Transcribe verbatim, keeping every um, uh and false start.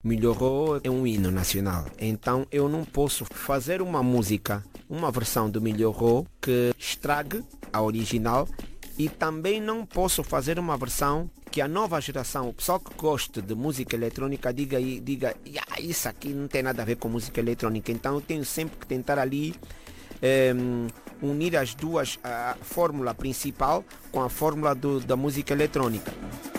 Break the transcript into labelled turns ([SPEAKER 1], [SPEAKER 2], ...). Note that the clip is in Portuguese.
[SPEAKER 1] Melhorou é um hino nacional. Então eu não posso fazer uma música, uma versão do Melhorou que estrague a original, e também não posso fazer uma versão que a nova geração, o pessoal que gosta de música eletrônica, diga, diga ah, isso aqui não tem nada a ver com música eletrônica. Então eu tenho sempre que tentar ali um, unir as duas, a fórmula principal com a fórmula do, da música eletrônica.